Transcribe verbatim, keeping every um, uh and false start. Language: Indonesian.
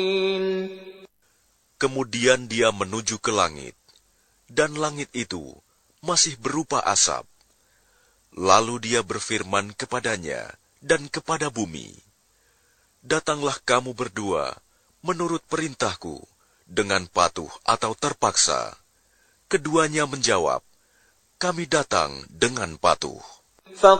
Kemudian dia menuju ke langit, dan langit itu masih berupa asap. Lalu dia berfirman kepadanya dan kepada bumi, "Datanglah kamu berdua menurut perintahku, dengan patuh atau terpaksa." Keduanya menjawab, "Kami datang dengan patuh."